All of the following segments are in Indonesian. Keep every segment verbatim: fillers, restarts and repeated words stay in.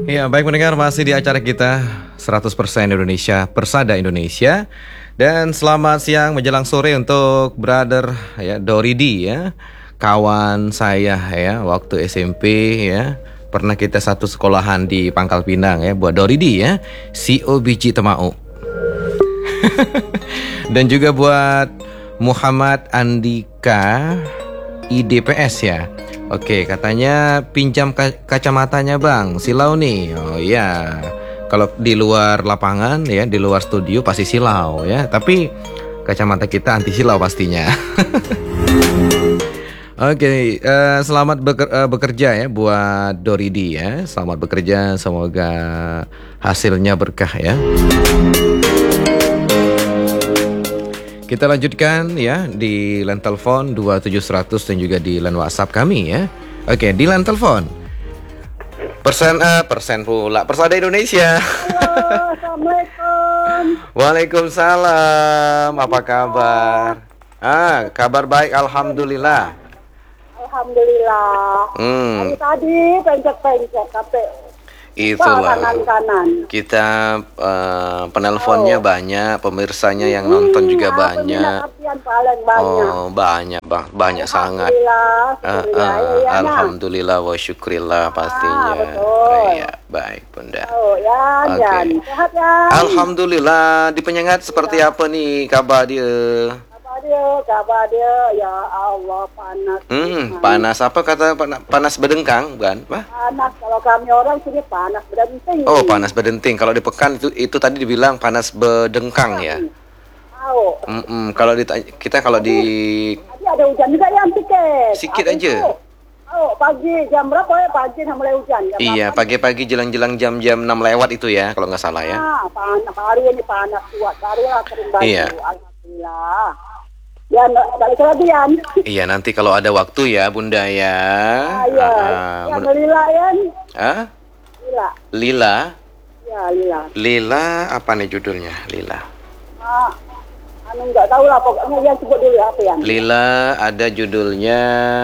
Ya, baik mendengar masih di acara kita seratus persen Indonesia, Persada Indonesia. Dan selamat siang menjelang sore untuk brother ya Doridi ya. Kawan saya ya waktu S M P ya. Pernah kita satu sekolahan di Pangkal Pinang ya, buat Doridi ya. C O biji temau. Dan juga buat Muhammad Andika I D P S ya. Oke, katanya pinjam kacamatanya bang, silau nih. Oh iya, kalau di luar lapangan ya, di luar studio pasti silau ya. Tapi kacamata kita anti silau pastinya. Oke, uh, selamat beker, uh, bekerja ya buat Doridi ya. Selamat bekerja, semoga hasilnya berkah ya. Kita lanjutkan ya di line telepon dua tujuh seratus dan juga di line WhatsApp kami ya. Oke, di line telepon. Persen A, persen pula Persada Indonesia. Halo, Assalamualaikum. Waalaikumsalam. Apa kabar? Ah, kabar baik, alhamdulillah. Alhamdulillah. Hmm. Tadi tadi pencet-pencet tapi Itulah kanan-kanan. kita uh, penelponnya Oh. banyak, pemirsanya yang nonton juga Hmm, banyak. peminat paling banyak. Oh, banyak bang, banyak sangat. Alhamdulillah. Uh, Alhamdulillah. uh, Ya, ya, nah. Alhamdulillah wa syukrillah pastinya. betul. Iya, baik bunda. Oh, ya, Oke. Jan. Sehat ya. Alhamdulillah. Di Penyengat seperti apa nih kabar dia? Kabar dia, kabar dia. Ya Allah, panas. Hmm, panas apa kata panas, panas bedengkang bukan? Wah. Panas. Kalau kami orang sini panas berdenting. Oh, panas bedenting. Kalau di Pekan itu itu tadi dibilang panas bedengkang ya. Tahu. Mm-mm. Kalau di kita kalau di Tadi ada hujan juga yang tiket. Sikit Habis aja. itu, oh, pagi jam berapa ya? Pagi sudah mulai hujan. Jam iya, delapan. pagi-pagi jelang-jelang jam-jam enam lewat itu ya, kalau nggak salah ya. Ah, panas. Hari ini panas kuat. Baru lah kering baju. Iya. Alhamdulillah. Ya, balik lagi ya. Iya, nanti kalau ada waktu ya, Bunda ya. Ah, iya. Ah, Ya, men- Lila ya. ah? Lila. Lila. Ya, Lila. Lila apa nih judulnya? Lila. Ah, anu nggak tahu lah pokoknya yang sebut dulu apa ya. Lila ada judulnya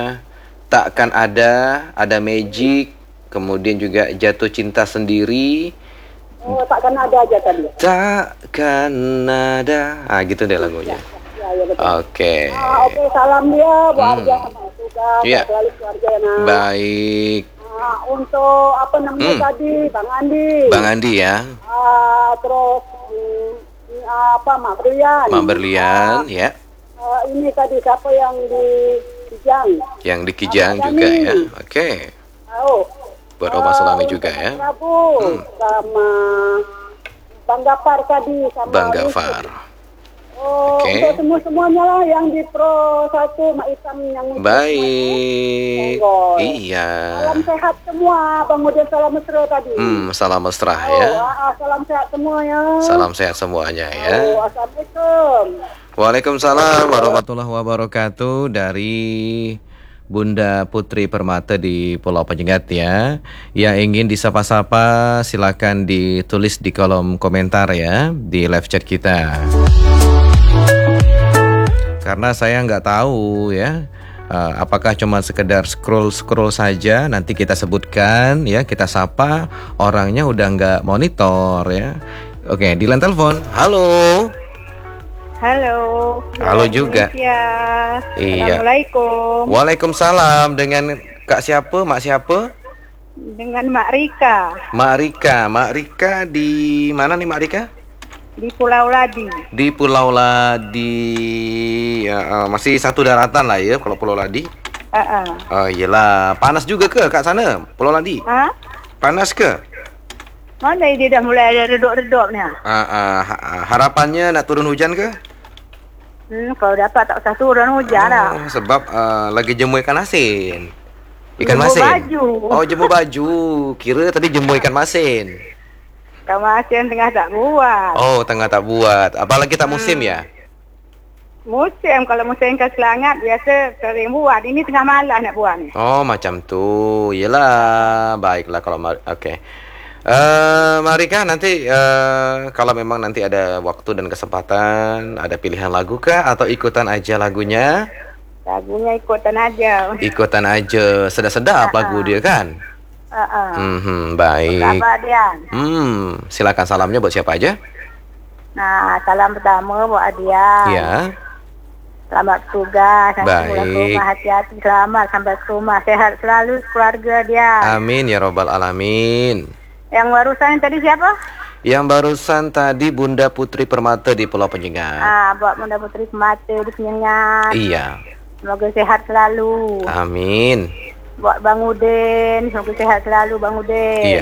Takkan Ada, ada Magic, kemudian juga Jatuh Cinta Sendiri. Oh, takkan ada aja tadi. Takkan ada. Ah, gitu deh lagunya. Ya, ya betul. Oke. Ah, oke, salam dia buat Hmm. dia sama tugas, Iya. selalu keluarga ya, nak. Baik. Ah, untuk apa namanya Hmm. tadi, Bang Andi. Bang Andi ya. Ah, terus hmm, apa Mak Berlian. Mak Berlian ya. Ah, ini tadi siapa yang di Kijang? Yang di Kijang Ahmad juga Dhani. ya. Oke. Oh. Buat Oma Sulami juga ya. Prabu Hmm. sama Bang Gafar tadi sama Bang Rizky. Gafar. Oh, Oke. untuk semua-semuanya lah yang di Pro satu Mak Isam yang Baik. Monggo. Iya. Salam sehat semua, Bang Model salam mesra tadi. Hmm, salam mesra Oh, ya. ah, salam sehat semua ya. Salam sehat semuanya ya. Oh, assalamualaikum. Waalaikumsalam warahmatullahi wabarakatuh dari Bunda Putri Permata di Pulau Penyengat ya. Yang ingin disapa-sapa silakan ditulis di kolom komentar ya di live chat kita. Karena saya nggak tahu ya uh, apakah cuma sekedar scroll-scroll saja. Nanti kita sebutkan ya, kita sapa orangnya udah nggak monitor ya. Oke, di line telepon. Halo. Halo. Halo juga. Indonesia. Iya. Assalamualaikum. Waalaikumsalam. Dengan Kak siapa? Mak siapa? Dengan Mak Rika Mak Rika. Mak Rika di mana nih Mak Rika? di Pulau Ladi. Di Pulau Ladi. Ya, uh, masih satu daratan lah ya kalau Pulau Ladi. Heeh. Oh iyalah, panas juga ke Kak sana? Pulau Ladi. Hah? Panas ke? Mana dia dah mulai ada redop-redopnya? Uh, uh, ha- harapannya nak turun hujan ke? Hmm, kalau dapat tak usah turun hujan lah. Oh, sebab uh, lagi jemur ikan asin. Ikan Jemur masin. baju. Oh, jemur baju. Kira tadi jemur ikan masin. Kamu asin tengah tak buat. Oh, tengah tak buat. Apalagi tak musim ya? Musim, kalau musim ke Selangat biasa sering buat. Ini tengah malam nak buat ni. Oh, macam tu. Yelah, baiklah kalau mar- oke. Okay. Eh, Marika nanti eh, kalau memang nanti ada waktu dan kesempatan, ada pilihan lagu kah atau ikutan aja lagunya? Lagunya ikutan aja. Ikutan aja, sedap-sedap lagu dia kan? Uh-uh. Mhm, baik. Apa dia? Hmm, silakan salamnya buat siapa aja? Nah, salam pertama buat dia. Iya. Selamat tugas. Sampai pulang ke Baik. rumah, hati-hati selamat sampai ke rumah. Sehat selalu keluarga dia. Amin ya robbal alamin. Yang barusan tadi siapa? Yang barusan tadi Bunda Putri Permata di Pulau Penyengat. Ah, buat Bunda Putri Semata di Penyengat. Iya. Semoga sehat selalu. Amin. Buat Bang Udin, semoga sehat selalu Bang Udin. Iya.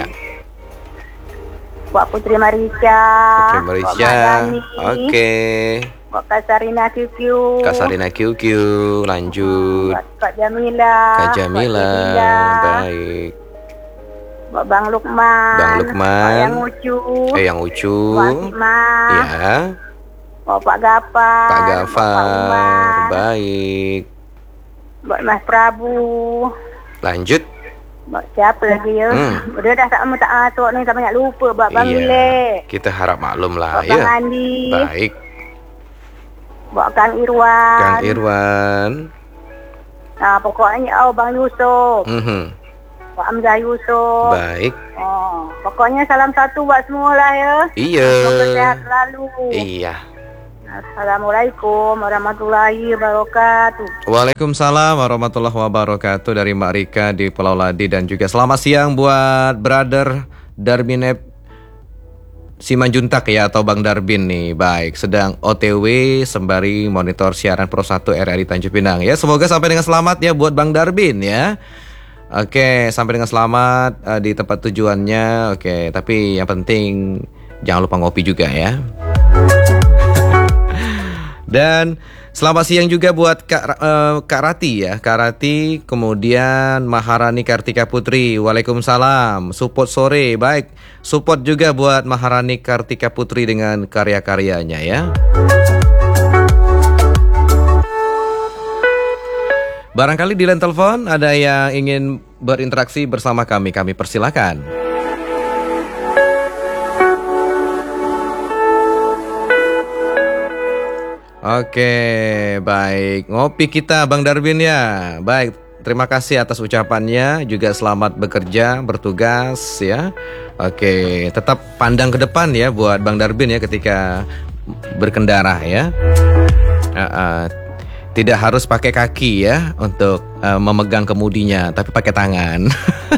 Buat Putri Marica. Putri Buat Mak Marisha. Dani. Oke. Buat Kak Sarina Q Q. Kak Sarina Q Q, lanjut. Buat Kak Jamila. Kak Jamila, Buat Cedila. baik. Buat Bang Lukman. Bang Lukman. Buat Yang Ucu. Eh yang Ucu. Buat Hikmah. Iya. Buat Pak Gafar. Pak Buat Pak Gafar, Umar. baik. Buat Mas Prabu. Lanjut. Buat siapa lagi ya? Hmm. Dia dah tak tak atuk ni, tak banyak lupa. Buat Bang Iya. Milek. Kita harap maklum lah Buat Bang ya. Andi. Baik. Buat Kang Irwan. Kang Irwan. Nah, pokoknya oh Bang Yusuf. Mhm. Buat Hamzah Yusuf. Baik. Oh, pokoknya salam satu buat semua lah ya. Iya. Semoga sehat selalu. Iya. Assalamualaikum warahmatullahi wabarakatuh. Waalaikumsalam warahmatullahi wabarakatuh dari Mbak Rika di Pulau Ladi, dan juga selamat siang buat brother Darbinep Simanjuntak ya, atau Bang Darbin nih. Baik, sedang O T W sembari monitor siaran Pro satu R R I Tanjung Pinang ya. Semoga sampai dengan selamat ya buat Bang Darbin ya. Oke, sampai dengan selamat uh, di tempat tujuannya. Oke, tapi yang penting jangan lupa ngopi juga ya. Dan selamat siang juga buat Kak, uh, Kak Rati ya, Kak Rati, kemudian Maharani Kartika Putri. Waalaikumsalam. Support sore, baik. Support juga buat Maharani Kartika Putri dengan karya-karyanya ya. Barangkali di line telepon ada yang ingin berinteraksi bersama kami, kami persilakan. Oke, baik. Ngopi kita Bang Darbin ya. Baik, terima kasih atas ucapannya. Juga selamat bekerja, bertugas ya. Oke, tetap pandang ke depan ya buat Bang Darbin ya ketika berkendara ya. Uh, uh, tidak harus pakai kaki ya untuk uh, memegang kemudinya, tapi pakai tangan.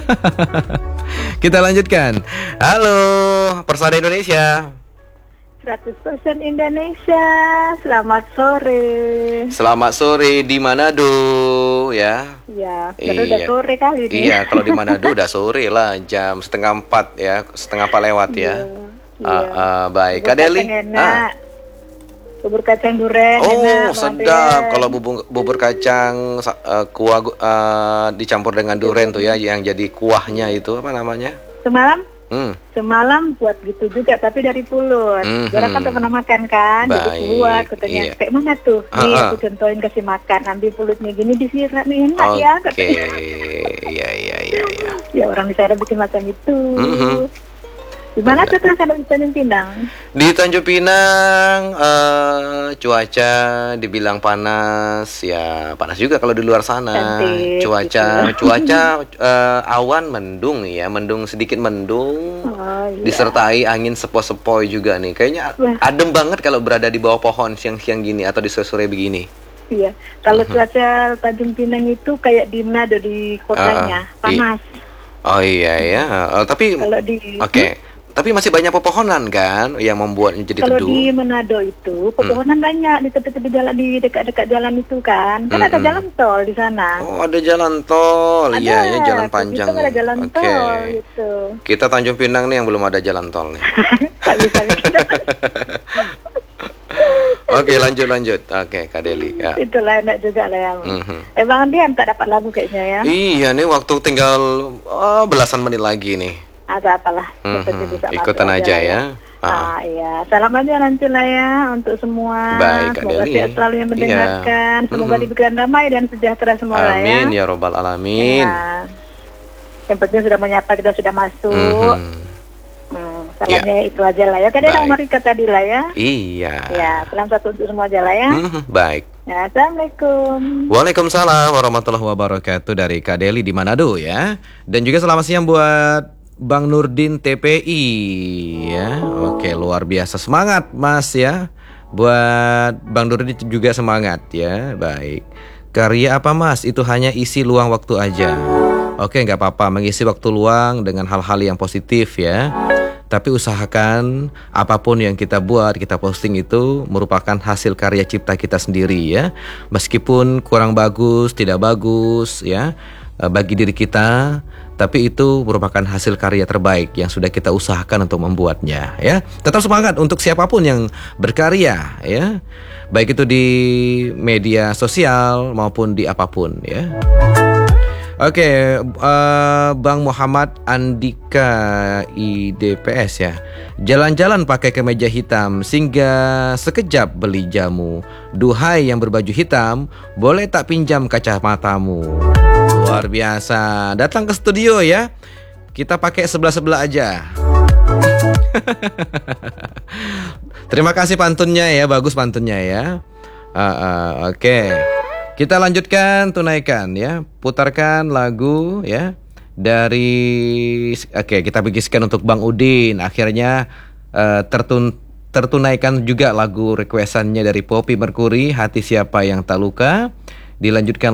Kita lanjutkan. Halo, Persada Indonesia. seratus persen Indonesia, selamat sore. Selamat sore di Manado ya. Ya, Iya. baru udah sore kali ini. Iya, kalau di Manado udah sore lah, jam setengah empat ya, setengah empat lewat ya. Iya, Ah, iya. ah, baik, Bubur Kak Deli. kacang enak. Bubur kacang duren Oh, enak, sedap. Bang Kalau bubur, bubur kacang sa- eh, kuah eh, dicampur dengan duren tuh ya, yang jadi kuahnya itu apa namanya? Semalam, Hmm. semalam buat gitu juga, tapi dari pulut. Mhm. Jarang kan tak pernah makan kan, jadi Baik, buat katanya. iya. Kayak mana tuh? Ah, Nih ah. aku contohin kasih makan, ambil pulutnya gini disiram nih enak Oke, ya. Katanya. iya iya iya iya. Ya orang di sana bikin macam itu. Mhm. Gimana tuh terasa di Tanjung Pinang? Di Tanjung Pinang eh, cuaca dibilang panas, ya panas juga kalau di luar sana. Cantik, Cuaca gitu. cuaca eh, awan mendung ya, mendung sedikit mendung, Oh iya. disertai angin sepoi-sepoi juga nih. Kayaknya Wah. adem banget kalau berada di bawah pohon siang-siang gini atau di sore-sore begini. Iya. Kalau Mhm. cuaca Tanjung Pinang itu kayak di Manado di kotanya, Ah, ah. I- panas. Oh iya ya, Eh, tapi Kalau di oke. Tapi masih banyak pepohonan kan yang membuatnya jadi Kalau teduh. di Manado itu pepohonan banyak di tepi-tepi jalan, di dekat-dekat jalan itu kan. Kan ada Mm-mm. jalan tol di sana. Oh, ada jalan tol. Ada, Iya, ya jalan di panjang. situ ada jalan Oke. tol gitu. Kita Tanjung Pinang nih yang belum ada jalan tol nih. Tak bisa kita. Oke, lanjut lanjut. Oke, Kak Deli. Ya. Itulah enak juga lah yang. Mhm. Eh Bang Dian tak dapat lagu kayaknya ya. Iya nih, waktu tinggal oh, belasan menit lagi nih. Ada apalah. Mhm. Seperti bisa Ikutan masuk aja lah ya. Ah. Ah, iya. Salam aja nanti lah ya untuk semua. Baik, Kak Semoga Deli. sehat selalu yang mendengarkan. Iya. Semoga Mhm. diberikan damai dan sejahtera semua lah ya. Amin ya robbal alamin. Ya. Yang penting sudah menyapa, kita sudah masuk. Mhm. Hmm, salamnya itu aja lah ya. Tadi Baik. ada Marika tadi lah ya. Iya. Ya, salam satu untuk semua aja lah ya. Mhm, baik. Ya, Assalamualaikum. Waalaikumsalam warahmatullahi wabarakatuh dari Kak Deli di Manado ya. Dan juga selamat siang buat Bang Nurdin T P I ya. Oke, luar biasa, semangat Mas ya. Buat Bang Nurdin juga semangat ya. Baik. Karya apa Mas? Itu hanya isi luang waktu aja. Oke, nggak apa-apa, mengisi waktu luang dengan hal-hal yang positif ya. Tapi usahakan apapun yang kita buat, kita posting itu merupakan hasil karya cipta kita sendiri ya. Meskipun kurang bagus, tidak bagus ya bagi diri kita, tapi itu merupakan hasil karya terbaik yang sudah kita usahakan untuk membuatnya ya. Tetap semangat untuk siapapun yang berkarya ya. Baik itu di media sosial maupun di apapun ya. Oke, uh, Bang Muhammad Andika I D P S ya. Jalan-jalan pakai kemeja hitam, singgah sekejap beli jamu. Duhai yang berbaju hitam, boleh tak pinjam kacamatamu? Luar biasa. Datang ke studio ya. Kita pakai sebelah-sebelah aja. Terima kasih pantunnya ya, bagus pantunnya ya. Uh, uh, Oke. Okay. Kita lanjutkan, tunaikan ya. Putarkan lagu ya dari oke, kita bisikan untuk Bang Udin. Akhirnya uh, tertun tertunaikan juga lagu requestannya dari Poppy Mercury, Hati Siapa Yang Tak Luka. Dilanjutkan